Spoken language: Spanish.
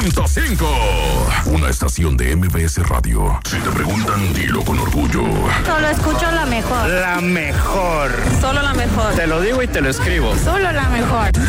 105. Una estación de MBS Radio. Si te preguntan, dilo con orgullo. Solo escucho la mejor. La mejor. Solo la mejor. Te lo digo y te lo escribo. Solo la mejor.